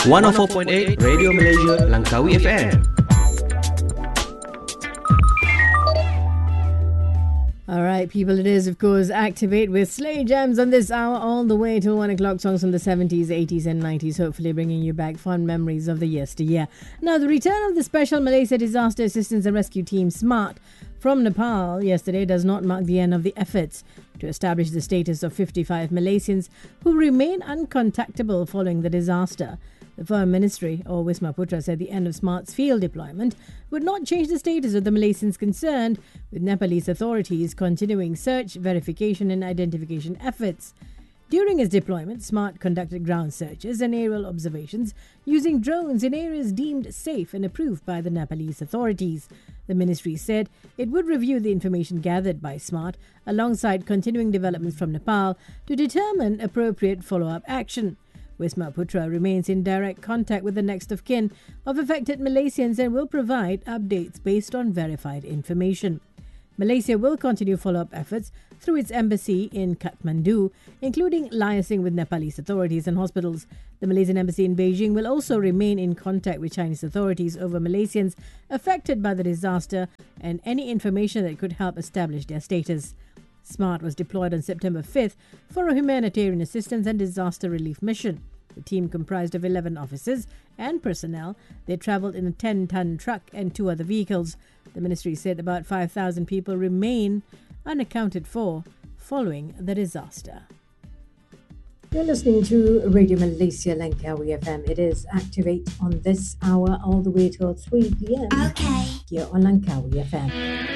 104.8 Radio Malaysia Langkawi FM. All right, people, it is, of course, Activate with Slay Jams on this hour all the way till 1 o'clock. Songs from the 70s, 80s and 90s, hopefully bringing you back fond memories of the yesteryear. Now, the return of the Special Malaysia Disaster Assistance and Rescue Team, SMART, from Nepal yesterday does not mark the end of the efforts to establish the status of 55 Malaysians who remain uncontactable following the disaster. The Foreign Ministry, or Wisma Putra, said the end of SMART's field deployment would not change the status of the Malaysians concerned, with Nepalese authorities continuing search, verification and identification efforts. During its deployment, SMART conducted ground searches and aerial observations using drones in areas deemed safe and approved by the Nepalese authorities. The ministry said it would review the information gathered by SMART alongside continuing developments from Nepal to determine appropriate follow-up action. Wisma Putra remains in direct contact with the next of kin of affected Malaysians and will provide updates based on verified information. Malaysia will continue follow-up efforts through its embassy in Kathmandu, including liaising with Nepalese authorities and hospitals. The Malaysian embassy in Beijing will also remain in contact with Chinese authorities over Malaysians affected by the disaster and any information that could help establish their status. SMART was deployed on September 5th for a humanitarian assistance and disaster relief mission. The team comprised of 11 officers and personnel. They travelled in a 10-ton truck and 2 other vehicles. The ministry said about 5,000 people remain unaccounted for following the disaster. You're listening to Radio Malaysia Langkawi FM. It is Activate on this hour all the way till 3 p.m. Okay. Here on Langkawi FM.